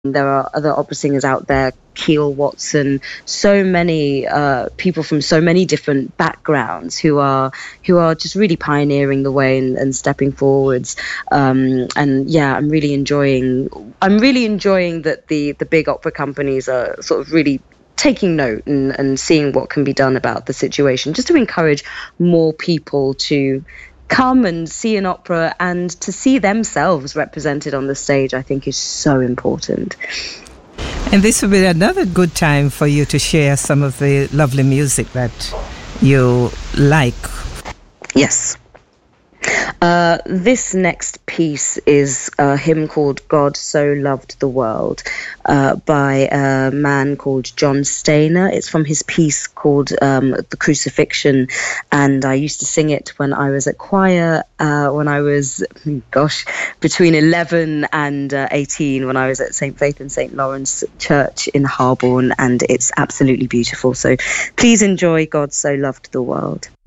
There are other opera singers out there, Keel Watson, so many people from so many different backgrounds who are just really pioneering the way and stepping forwards. And yeah, I'm really enjoying that the big opera companies are sort of really taking note and seeing what can be done about the situation, just to encourage more people to come and see an opera and to see themselves represented on the stage, I think is so important. And this will be another good time for you to share some of the lovely music that you like. Yes. This next piece is a hymn called God So Loved the World by a man called John Stainer. It's from his piece called The Crucifixion, and I used to sing it when I was at choir when I was, between 11 and 18, when I was at St. Faith and St. Lawrence Church in Harborne, and it's absolutely beautiful. So please enjoy God So Loved the World.